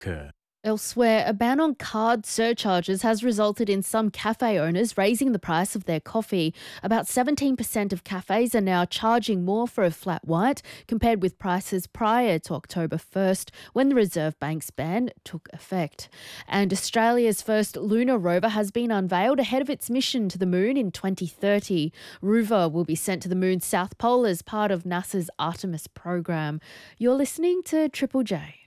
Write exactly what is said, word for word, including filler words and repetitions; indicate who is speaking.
Speaker 1: occur.
Speaker 2: Elsewhere, a ban on card surcharges has resulted in some cafe owners raising the price of their coffee. About seventeen percent of cafes are now charging more for a flat white compared with prices prior to October first, when the Reserve Bank's ban took effect. And Australia's first lunar rover has been unveiled ahead of its mission to the moon in twenty thirty. Rover will be sent to the moon's south pole as part of NASA's Artemis program. You're listening to Triple J.